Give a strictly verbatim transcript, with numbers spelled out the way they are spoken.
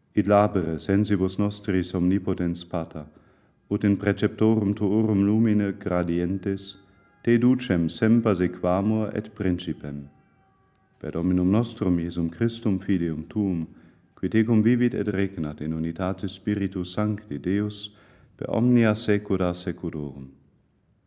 Id labere sensibus nostris omnipotens Pater, ut in preceptorum tuorum lumine gradientes, te ducem semper sequamur et principem. Per Dominum nostrum Iesum Christum filium tuum, qui tecum vivit et regnat in unitate Spiritus Sancti Deus, per omnia saecula saeculorum.